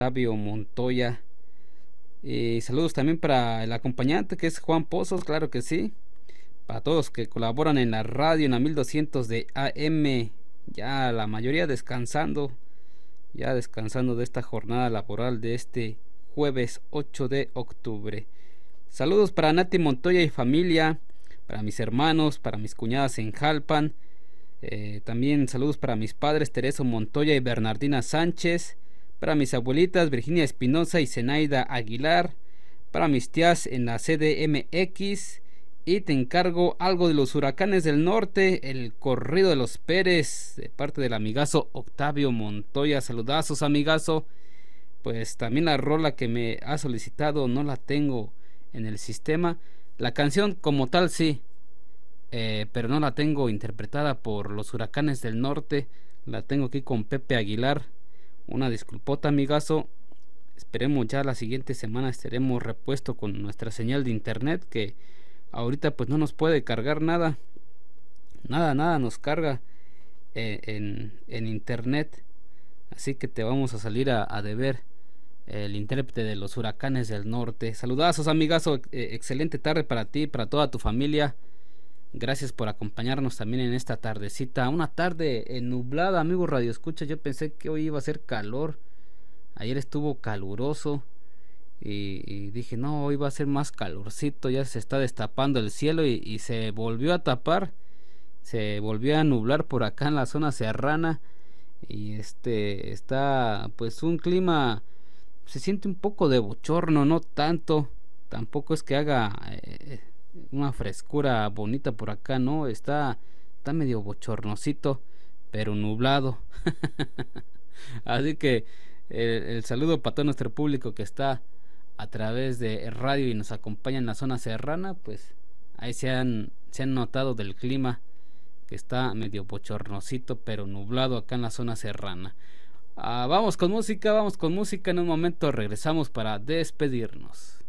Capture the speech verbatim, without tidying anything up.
Octavio Montoya. Y saludos también para el acompañante que es Juan Pozos, claro que sí. Para todos que colaboran en la radio en la mil doscientos de A M. Ya la mayoría descansando. Ya descansando de esta jornada laboral de este jueves ocho de octubre. Saludos para Nati Montoya y familia. Para mis hermanos, para mis cuñadas en Jalpan. Eh, también saludos para mis padres Tereso Montoya y Bernardina Sánchez. Para mis abuelitas Virginia Espinosa y Zenaida Aguilar. Para mis tías en la C D M X. Y te encargo algo de los Huracanes del Norte, el corrido de los Pérez, de parte del amigazo Octavio Montoya. Saludazos, amigazo. Pues también la rola que me ha solicitado no la tengo en el sistema. La canción como tal sí, eh, pero no la tengo interpretada por los Huracanes del Norte. La tengo aquí con Pepe Aguilar. Una disculpota, amigazo. Esperemos ya la siguiente semana estaremos repuesto con nuestra señal de internet, que ahorita pues no nos puede cargar nada. Nada, nada nos carga eh, en, en internet. Así que te vamos a salir a, a deber el intérprete de los Huracanes del Norte. Saludazos, amigazo. Eh, excelente tarde para ti, para toda tu familia. Gracias por acompañarnos también en esta tardecita. Una tarde eh, nublada, amigo Radio Escucha. Yo pensé que hoy iba a ser calor. Ayer estuvo caluroso. Y, y dije, no, hoy va a ser más calorcito. Ya se está destapando el cielo y, y se volvió a tapar. Se volvió a nublar por acá en la zona serrana. Y este está pues un clima, se siente un poco de bochorno, no tanto. Tampoco es que haga eh, una frescura bonita por acá, no, está está medio bochornosito, pero nublado. Así que el, el saludo para todo nuestro público que está a través de radio y nos acompaña en la zona serrana. Pues ahí se han se han notado del clima, que está medio bochornosito pero nublado acá en la zona serrana. Ah, vamos con música, vamos con música. En un momento regresamos para despedirnos.